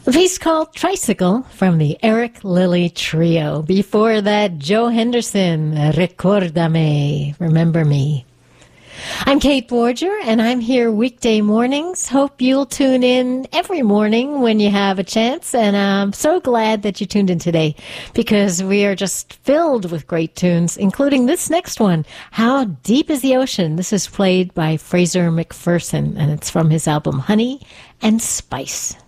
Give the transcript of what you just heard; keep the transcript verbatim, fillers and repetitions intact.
A piece called Tricycle from the Eric Lilly Trio. Before that, Joe Henderson, Recordame, Remember Me. I'm Kate Borger, and I'm here weekday mornings. Hope you'll tune in every morning when you have a chance, and I'm so glad that you tuned in today because we are just filled with great tunes, including this next one, How Deep is the Ocean? This is played by Fraser McPherson, and it's from his album Honey and Spice.